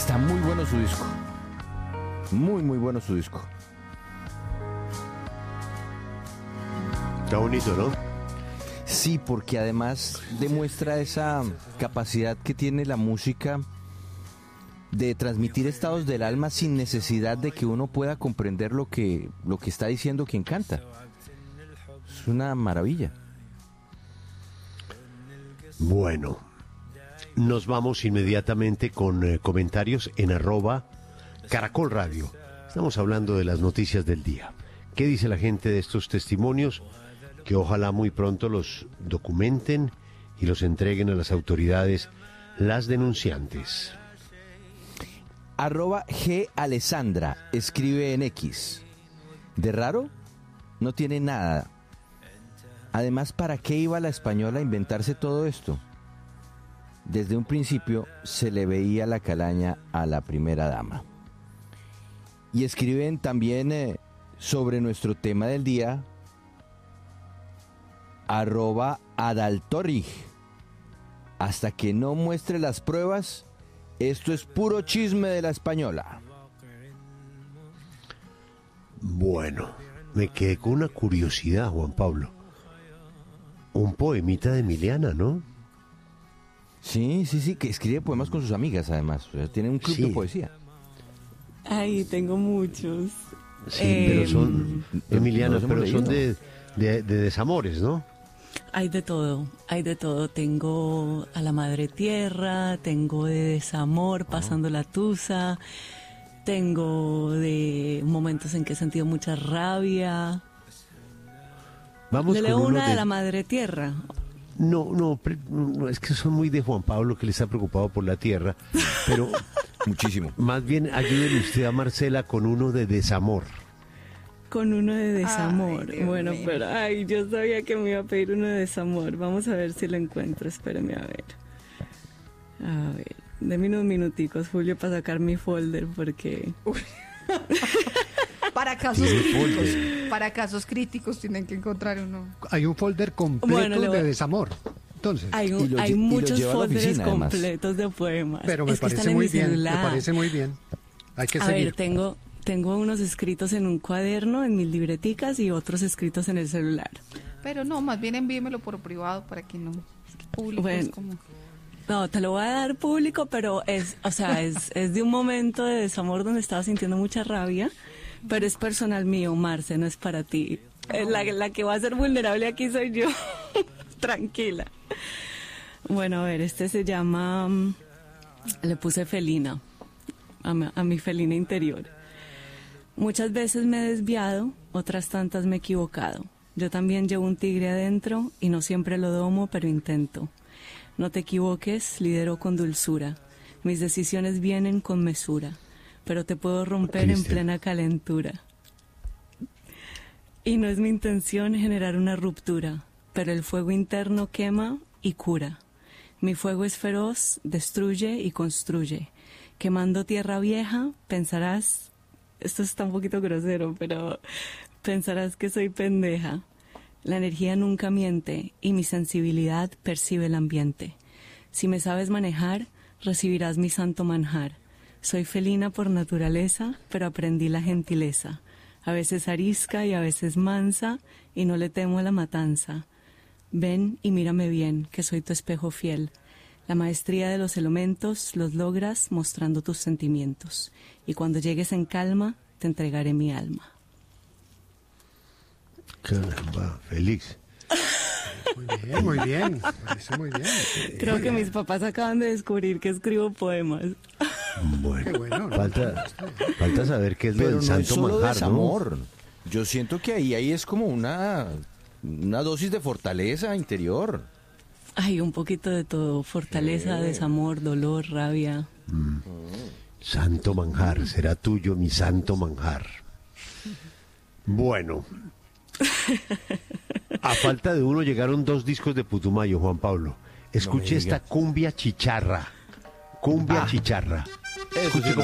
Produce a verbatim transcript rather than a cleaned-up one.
Está muy bueno su disco. Muy, muy bueno su disco. Está bonito, ¿no? Sí, porque además demuestra esa capacidad que tiene la música de transmitir estados del alma sin necesidad de que uno pueda comprender lo que, lo que está diciendo quien canta. Es una maravilla. Bueno, nos vamos inmediatamente con eh, comentarios en arroba Caracol Radio. Estamos hablando de las noticias del día. ¿Qué dice la gente de estos testimonios? Que ojalá muy pronto los documenten y los entreguen a las autoridades, las denunciantes. Arroba G Alessandra escribe en X. De raro, no tiene nada. Además, ¿para qué iba la española a inventarse todo esto? Desde un principio se le veía la calaña a la primera dama. Y escriben también eh, sobre nuestro tema del día, arroba Adaltorrig. Hasta que no muestre las pruebas, esto es puro chisme de la española. Bueno, me quedé con una curiosidad, Juan Pablo. Un poemita de Emiliana, ¿no? Sí, sí, sí, que escribe poemas con sus amigas, además. O sea, tiene un club Sí. de poesía. Ay, tengo muchos. Sí, Eh, pero son, Emiliana, no los hemos pero son leído. de, de, de desamores, ¿no? Hay de todo, hay de todo. Tengo a la madre tierra, tengo de desamor, pasando la tusa, tengo de momentos en que he sentido mucha rabia. Vamos Le con leo uno una de... de la madre tierra. No, no, pre- no, es que son muy de Juan Pablo, que le está preocupado por la tierra, pero Muchísimo. más bien ayúdele usted a Marcela con uno de desamor. Con uno de desamor. Ay, Dios bueno, mío. pero ay, yo sabía que me iba a pedir uno de desamor. Vamos a ver si lo encuentro. Espérame a ver. A ver, deme unos minuticos, Julio, para sacar mi folder porque... Para casos Tiene críticos. folder. Para casos críticos tienen que encontrar uno. Hay un folder completo Bueno, le voy- de desamor. Entonces, Hay, un- Y lo hay lle- y lo muchos lleva a la folders oficina, además. completos de poemas. pero me Es que están parece en muy mi bien, me celular. parece muy bien. Hay que A seguir. ver, tengo, tengo unos escritos en un cuaderno, en mis libreticas, y otros escritos en el celular. Pero no, más bien envíemelo por privado para que no. Es que público Bueno. es como. No, te lo voy a dar público, pero es, o sea, es, es de un momento de desamor donde estaba sintiendo mucha rabia, pero es personal mío, Marce, no es para ti. Eh, La, la que va a ser vulnerable aquí soy yo. Tranquila. Bueno, a ver, este se llama, mm, le puse felina, a mi, a mi felina interior. Muchas veces me he desviado, otras tantas me he equivocado. Yo también llevo un tigre adentro y no siempre lo domo, pero intento. No te equivoques, lidero con dulzura. Mis decisiones vienen con mesura, pero te puedo romper en Cristian. plena calentura. Y no es mi intención generar una ruptura, pero el fuego interno quema y cura. Mi fuego es feroz, destruye y construye. Quemando tierra vieja, pensarás, esto está un poquito grosero, pero pensarás que soy pendeja. La energía nunca miente y mi sensibilidad percibe el ambiente. Si me sabes manejar, recibirás mi santo manjar. Soy felina por naturaleza, pero aprendí la gentileza. A veces arisca y a veces mansa, y no le temo a la matanza. Ven y mírame bien, que soy tu espejo fiel. La maestría de los elementos los logras mostrando tus sentimientos. Y cuando llegues en calma, te entregaré mi alma. Caramba, Félix. Muy bien, muy bien. Me parece muy bien. Creo que mis papás acaban de descubrir que escribo poemas. Bueno, Qué bueno, ¿no? falta, falta saber qué es lo Pero del no es santo solo manjar, ¿no? desamor. Yo siento que ahí, ahí es como una, una dosis de fortaleza interior. Hay un poquito de todo, fortaleza, desamor, dolor, rabia. Santo manjar, será tuyo mi santo manjar. Bueno, a falta de uno llegaron dos discos de Putumayo, Juan Pablo. Escuche No me esta diga. cumbia chicharra. Cumbia Ah. chicharra. Eso Escuche sí cómo